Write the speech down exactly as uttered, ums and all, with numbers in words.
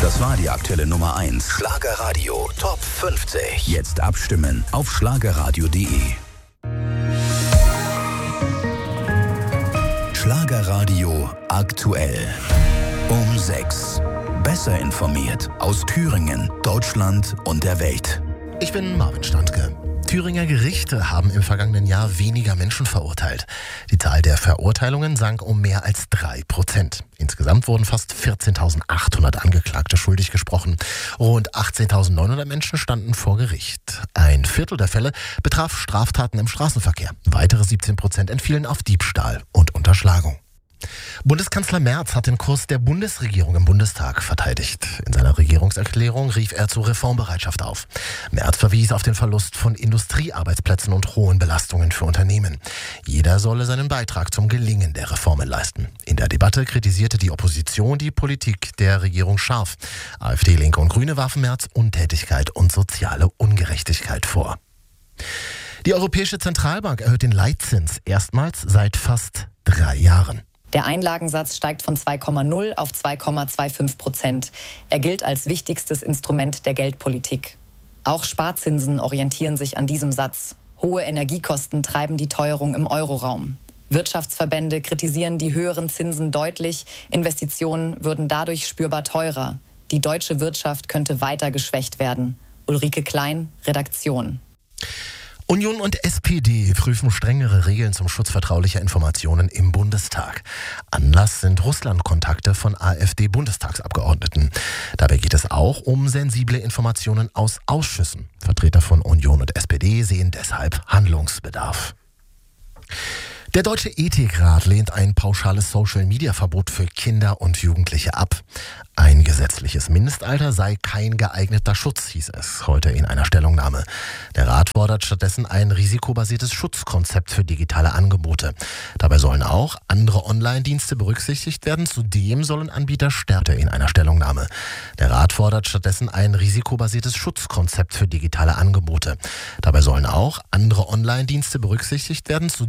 Das war die aktuelle Nummer eins. Schlagerradio Top fünfzig. Jetzt abstimmen auf schlagerradio punkt de. Schlagerradio aktuell. Um sechs. Besser informiert aus Thüringen, Deutschland und der Welt. Ich bin Marvin Standke. Thüringer Gerichte haben im vergangenen Jahr weniger Menschen verurteilt. Die Zahl der Verurteilungen sank um mehr als drei Prozent. Insgesamt wurden fast vierzehntausendachthundert Angeklagte schuldig gesprochen. Rund achtzehntausendneunhundert Menschen standen vor Gericht. Ein Viertel der Fälle betraf Straftaten im Straßenverkehr. Weitere siebzehn Prozent entfielen auf Diebstahl und Unterschlagung. Bundeskanzler Merz hat den Kurs der Bundesregierung im Bundestag verteidigt. In seiner Regierungserklärung rief er zu Reformbereitschaft auf. Merz verwies auf den Verlust von Industriearbeitsplätzen und hohen Belastungen für Unternehmen. Jeder solle seinen Beitrag zum Gelingen der Reformen leisten. In der Debatte kritisierte die Opposition die Politik der Regierung scharf. AfD, Linke und Grüne warfen Merz Untätigkeit und soziale Ungerechtigkeit vor. Die Europäische Zentralbank erhöht den Leitzins erstmals seit fast drei Jahren. Der Einlagensatz steigt von zwei Komma null auf zwei Komma fünfundzwanzig Prozent. Er gilt als wichtigstes Instrument der Geldpolitik. Auch Sparzinsen orientieren sich an diesem Satz. Hohe Energiekosten treiben die Teuerung im Euroraum. Wirtschaftsverbände kritisieren die höheren Zinsen deutlich. Investitionen würden dadurch spürbar teurer. Die deutsche Wirtschaft könnte weiter geschwächt werden. Ulrike Klein, Redaktion. Union und S P D prüfen strengere Regeln zum Schutz vertraulicher Informationen im Bundestag. Anlass sind Russland-Kontakte von AfD-Bundestagsabgeordneten. Dabei geht es auch um sensible Informationen aus Ausschüssen. Vertreter von Union und S P D sehen deshalb Handlungsbedarf. Der Deutsche Ethikrat lehnt ein pauschales Social-Media-Verbot für Kinder und Jugendliche ab. Ein gesetzliches Mindestalter sei kein geeigneter Schutz, hieß es heute in einer Stellungnahme. Der Rat fordert stattdessen ein risikobasiertes Schutzkonzept für digitale Angebote. Dabei sollen auch andere Online-Dienste berücksichtigt werden. Zudem sollen Anbieter stärker in einer Stellungnahme. Der Rat fordert stattdessen ein risikobasiertes Schutzkonzept für digitale Angebote. Dabei sollen auch andere Online-Dienste berücksichtigt werden.